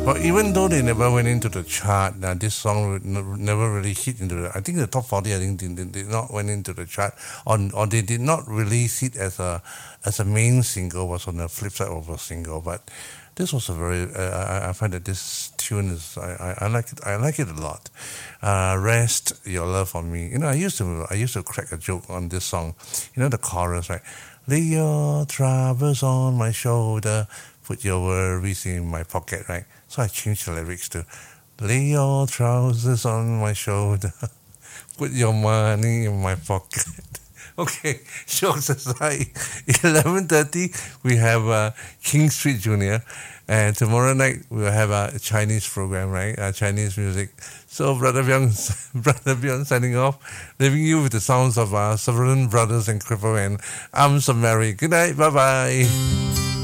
But even though they never went into the chart, this song never really hit into the. I think the top 40. I think did not went into the chart, or they did not release it as a main single. Was on the flip side of a single, but this was a very. I find that this tune is. I like it. I like it a lot. Rest your love on me. I used to crack a joke on this song. The chorus, right? Lay your troubles on my shoulder, put your worries in my pocket, right? So I changed the lyrics to lay your trousers on my shoulder, put your money in my pocket. Okay, jokes aside, 11:30 we have King Street Junior, and tomorrow night we'll have a Chinese program, right? Chinese music. So Brother Bjorn signing off, leaving you with the sounds of Sutherland Brothers and Cripple and I'm so Mary. Good night, bye bye.